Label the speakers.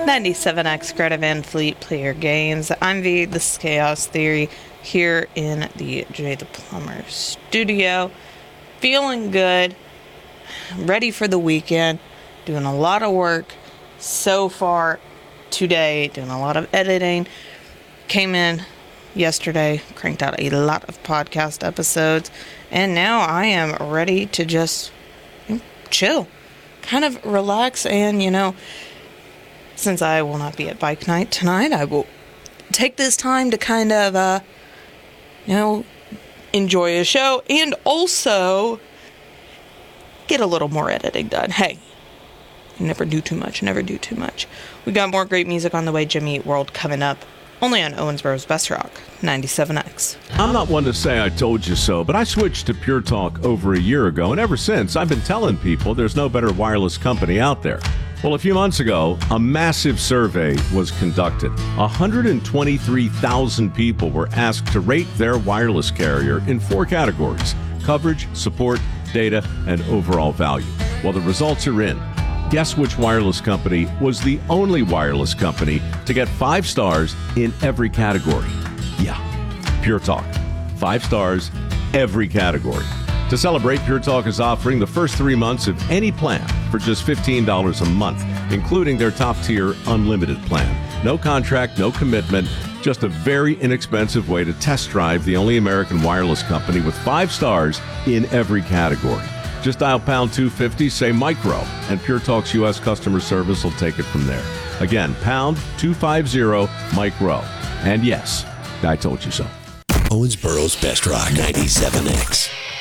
Speaker 1: 97X Greta Van Fleet Player Games. I'm V. This is Chaos Theory here in the Jay the Plumber studio. Feeling good. Ready for the weekend. Doing a lot of work so far today. Doing a lot of editing. Came in yesterday. Cranked out a lot of podcast episodes. And now I am ready to just chill. Kind of relax and, since I will not be at bike night tonight, I will take this time to kind of, enjoy a show and also get a little more editing done. Hey, never do too much. We got more great music on the way. Jimmy Eat World coming up. Only on Owensboro's Best Rock, 97X.
Speaker 2: I'm not one to say I told you so, but I switched to Pure Talk over a year ago, and ever since, I've been telling people there's no better wireless company out there. Well, a few months ago, a massive survey was conducted. 123,000 people were asked to rate their wireless carrier in 4 categories: coverage, support, data, and overall value. Well, the results are in. Guess which wireless company was the only wireless company to get 5 stars in every category? Yeah, Pure Talk. 5 stars, every category. To celebrate, Pure Talk is offering the first 3 months of any plan for just $15 a month, including their top-tier unlimited plan. No contract, no commitment, just a very inexpensive way to test drive the only American wireless company with 5 stars in every category. Just dial pound 250, say micro, and Pure Talk's U.S. customer service will take it from there. Again, pound 250 micro. And yes, I told you so.
Speaker 3: Owensboro's Best Rock, 97X.